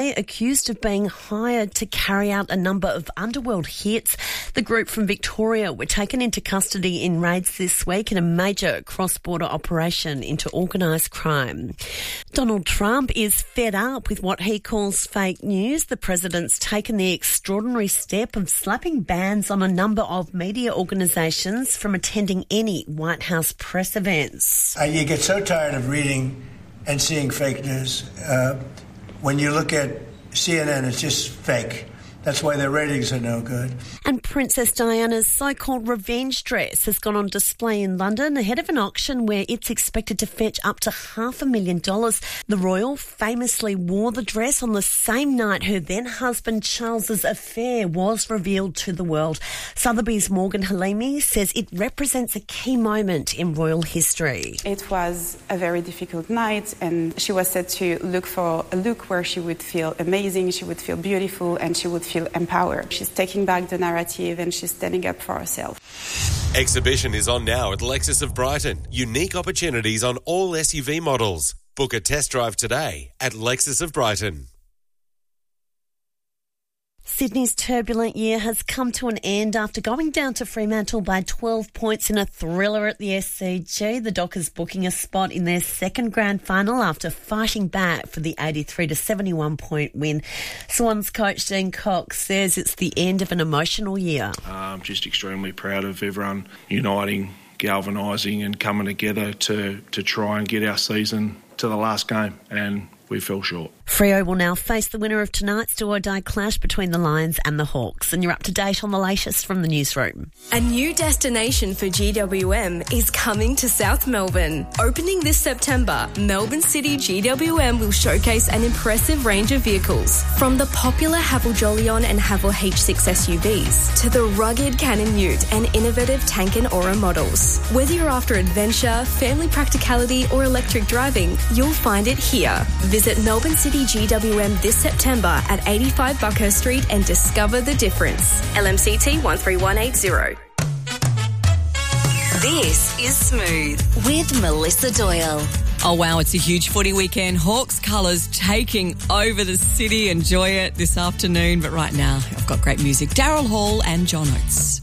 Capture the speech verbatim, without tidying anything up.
accused of being hired to carry out a number of underworld hits. The group from Victoria were taken into custody in raids this week in a major cross-border operation into organised crime. Donald Trump is fed up with what he calls fake news. The president's taken the extraordinary step of slapping bans on a number of media organisations from attending any White House press events. Uh, you get so tired of reading and seeing fake news. Uh, when you look at C N N, it's just fake. That's why their ratings are no good. And Princess Diana's so-called revenge dress has gone on display in London ahead of an auction where it's expected to fetch up to half a million dollars. The royal famously wore the dress on the same night her then-husband Charles's affair was revealed to the world. Sotheby's Morgan Halimi says it represents a key moment in royal history. It was a very difficult night, and she was said to look for a look where she would feel amazing, she would feel beautiful, and she would feel empowered. She's taking back the narrative and she's standing up for herself. Exhibition is on now at Lexus of Brighton. Unique opportunities on all S U V models. Book a test drive today at Lexus of Brighton. Sydney's turbulent year has come to an end after going down to Fremantle by twelve points in a thriller at the S C G. The Dockers booking a spot in their second grand final after fighting back for the eighty-three to seventy-one point win. Swans coach Dean Cox says it's the end of an emotional year. I'm just extremely proud of everyone uniting, galvanising and coming together to, to try and get our season to the last game, and we fell short. Freo will now face the winner of tonight's do-or-die clash between the Lions and the Hawks. And you're up to date on the latest from the newsroom. A new destination for G W M is coming to South Melbourne. Opening this September, Melbourne City G W M will showcase an impressive range of vehicles, from the popular Haval Jolion and Haval H six S U Vs to the rugged Cannon Ute and innovative Tank and Aura models. Whether you're after adventure, family practicality or electric driving, you'll find it here. Visit Melbourne City G W M this September at eighty-five Buckhurst Street and discover the difference. L M C T one three one eight zero. This is Smooth with Melissa Doyle. Oh, wow, it's a huge footy weekend. Hawks colours taking over the city. Enjoy it this afternoon. But right now, I've got great music. Daryl Hall and John Oates.